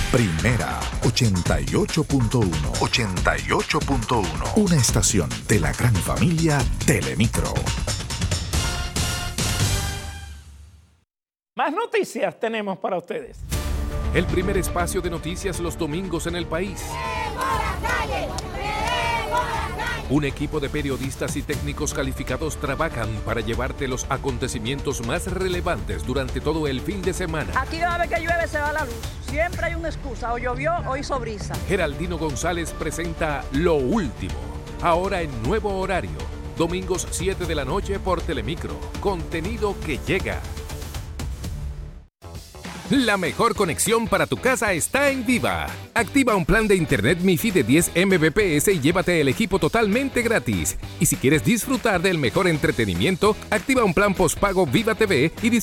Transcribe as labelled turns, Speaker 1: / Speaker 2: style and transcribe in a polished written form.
Speaker 1: Primera 88.1. 88.1. Una estación de la gran familia Telemicro.
Speaker 2: Más noticias tenemos para ustedes.
Speaker 3: El primer espacio de noticias los domingos en el país. Un equipo de periodistas y técnicos calificados trabajan para llevarte los acontecimientos más relevantes durante todo el fin de semana.
Speaker 4: Aquí cada vez que llueve se va la luz. Siempre hay una excusa. O llovió o hizo brisa.
Speaker 3: Geraldino González presenta Lo Último. Ahora en nuevo horario. Domingos 7 de la noche por Telemicro. Contenido que llega. La mejor conexión para tu casa está en Viva. Activa un plan de internet MiFi de 10 Mbps y llévate el equipo totalmente gratis. Y si quieres disfrutar del mejor entretenimiento, activa un plan postpago Viva TV y